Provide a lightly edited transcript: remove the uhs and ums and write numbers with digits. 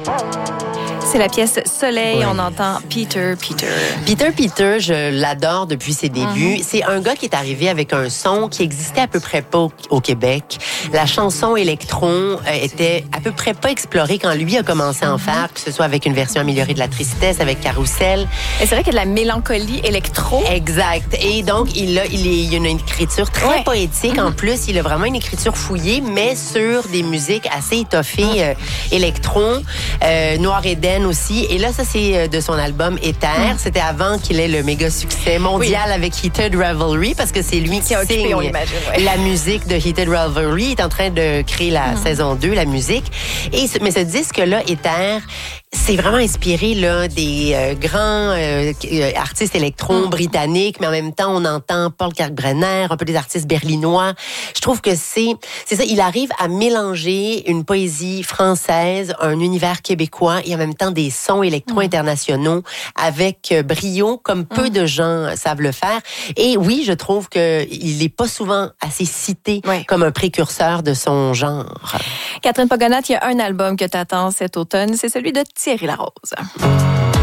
C'est la pièce Soleil, on entend Peter. Peter, je l'adore depuis ses débuts. C'est un gars qui est arrivé avec un son qui existait à peu près pas au Québec. La chanson électron était à peu près pas explorée quand lui a commencé à en faire, que ce soit avec une version améliorée de La Tristesse, avec Carousel. Et c'est vrai qu'il y a de la mélancolie électro. Exact. Et donc, il a une écriture très poétique. En plus, il a vraiment une écriture fouillée, mais sur des musiques assez étoffées, électron, Noir Eden aussi. Et là, ça, c'est de son album Éther. C'était avant qu'il ait le méga succès mondial avec Heated Revelry, parce que c'est lui qui signe la musique de Heated Revelry. Il est en train de créer la saison 2, la musique. Mais ce disque-là, Éther, c'est vraiment inspiré là des grands artistes électrons britanniques, mais en même temps, on entend Paul Kalkbrenner, un peu des artistes berlinois. Je trouve que c'est ça. Il arrive à mélanger une poésie française, un univers québécois et en même temps des sons électro-internationaux avec brio, comme peu de gens savent le faire. Et oui, je trouve qu'il n'est pas souvent assez cité comme un précurseur de son genre. Catherine Pogonat, il y a un album que tu attends cet automne, c'est celui de Thierry Larose.